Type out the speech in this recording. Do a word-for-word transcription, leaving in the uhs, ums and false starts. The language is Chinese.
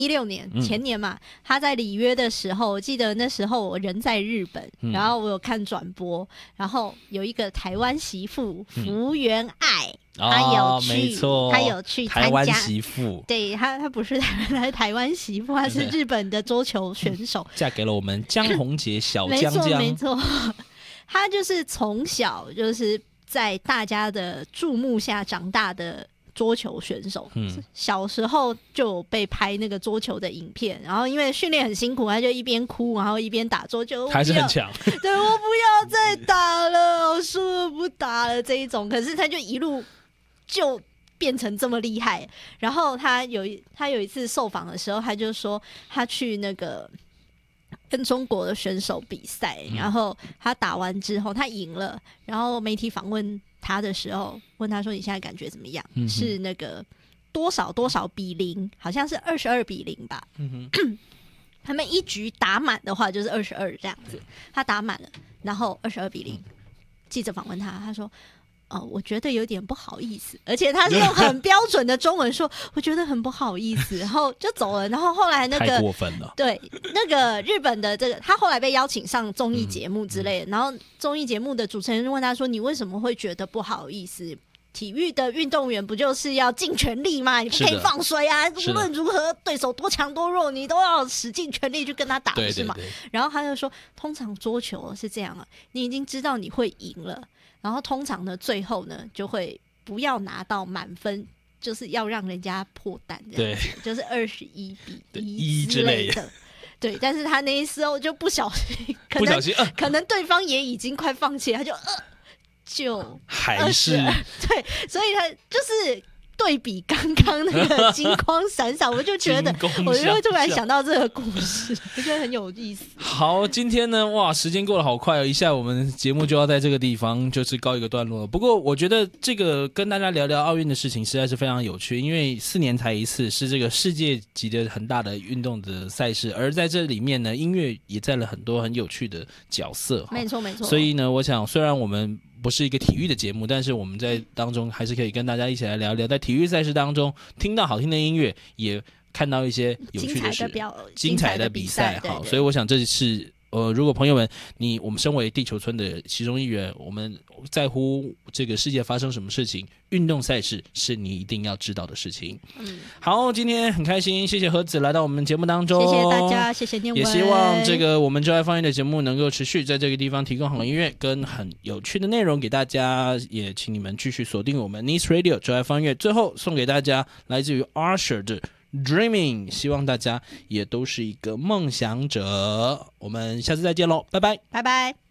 一六年前年嘛、嗯，他在里约的时候，我记得那时候我人在日本、嗯，然后我有看转播，然后有一个台湾媳妇福原爱。嗯他有去， 哦、没错， 他有去参加。 台湾媳妇， 对他，他不是台湾，他是台湾媳妇，他是日本的桌球选手， 嫁给了我们江宏杰小江江。 没错，没错，他就是从小就是在大家的注目下长大的桌球选手。嗯，小时候就有被拍那个桌球的影片，然后因为训练很辛苦，他就一边哭，然后一边打桌球， 还是很强。 对，我不要再打了，我输了不打了这一种。可是他就一路。就变成这么厉害，然后他有他有一次受访的时候，他就说他去那个跟中国的选手比赛、嗯，然后他打完之后他赢了，然后媒体访问他的时候问他说：“你现在感觉怎么样？”嗯、是那个多少多少比零，好像是二十二比零吧。嗯哼，他们一局打满的话就是二十二这样子，他打满了，然后二十二比零。记者访问他，他说。哦，我觉得有点不好意思，而且他是用很标准的中文说，我觉得很不好意思，然后就走了。然后后来那个太过分了， 对，那个日本的这个，他后来被邀请上综艺节目之类的、嗯嗯，然后综艺节目的主持人问他说：“你为什么会觉得不好意思？体育的运动员不就是要尽全力吗？你不可以放水啊！无论如何，对手多强多弱，你都要使尽全力去跟他打， 对对对， 是吗？”然后他就说：“通常桌球是这样啊，你已经知道你会赢了。”然后通常呢，最后呢就会不要拿到满分，就是要让人家破蛋这样子，就是二十一比一之类的。对，但是他那一时候就不小心，可能不小心、呃、可能对方也已经快放弃了，他就呃就还是对，所以他就是对比刚刚那个金光闪闪，我就觉得，我就会突然想到这个故事，我觉得很有意思。 好，今天呢，哇，时间过得好快哦，一下我们节目就要在这个地方就是告一个段落了。不过我觉得这个跟大家聊聊奥运的事情实在是非常有趣，因为四年才一次，是这个世界级的很大的运动的赛事，而在这里面呢，音乐也占了很多很有趣的角色。 没错没错。 所以呢，我想虽然我们不是一个体育的节目，但是我们在当中还是可以跟大家一起来聊聊，在体育赛事当中听到好听的音乐，也看到一些有趣的事，精彩的比赛。好，所以我想这是呃，如果朋友们，你我们身为地球村的其中一员，我们在乎这个世界发生什么事情，运动赛事是你一定要知道的事情。嗯，好，今天很开心，谢谢何子来到我们节目当中， 谢谢大家，谢谢念文， 也希望这个我们就爱放映的节目能够持续在这个地方提供好音乐跟很有趣的内容给大家，也请你们继续锁定我们 Nice Radio 就爱放音乐。最后送给大家来自于 Usher 的Dreaming， 希望大家也都是一个梦想者。我们下次再见喽，拜拜， 拜拜。